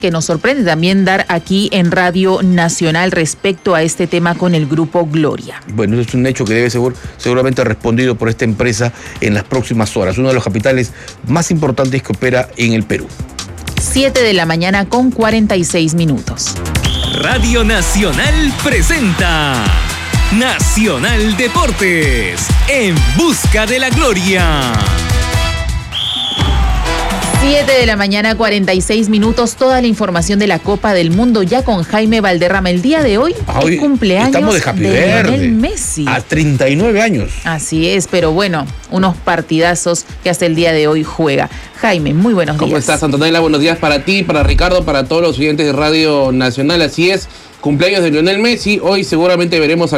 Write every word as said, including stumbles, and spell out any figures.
que nos sorprende también dar aquí en Radio Nacional respecto a este tema con el Grupo Gloria. Bueno, es un hecho que debe ser seguramente respondido por esta empresa en las próximas horas, uno de los capitales más importantes que opera en el Perú. siete de la mañana con cuarenta y seis minutos. Radio Nacional presenta Nacional Deportes, en busca de la gloria. siete de la mañana, cuarenta y seis minutos, toda la información de la Copa del Mundo ya con Jaime Valderrama. El día de hoy ah, hoy es cumpleaños estamos de Happy de Verde, Lionel Messi. A treinta y nueve años. Así es, pero bueno, unos partidazos que hasta el día de hoy juega. Jaime, muy buenos días. ¿Cómo estás, Antonella? Buenos días para ti, para Ricardo, para todos los oyentes de Radio Nacional. Así es, cumpleaños de Lionel Messi. Hoy seguramente veremos a